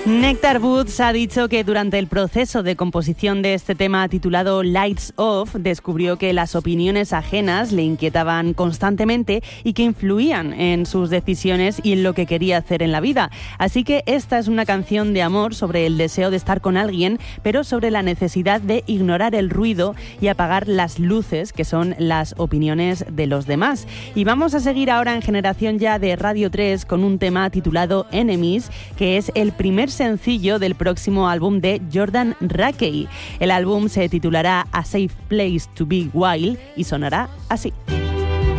Nectar Woods ha dicho que durante el proceso de composición de este tema titulado Lights Off, descubrió que las opiniones ajenas le inquietaban constantemente y que influían en sus decisiones y en lo que quería hacer en la vida. Así que esta es una canción de amor sobre el deseo de estar con alguien, pero sobre la necesidad de ignorar el ruido y apagar las luces, que son las opiniones de los demás. Y vamos a seguir ahora en Generación Ya de Radio 3 con un tema titulado Enemies, que es el primer sencillo del próximo álbum de Jordan Rakei. El álbum se titulará A Safe Place to Be Wild y sonará así.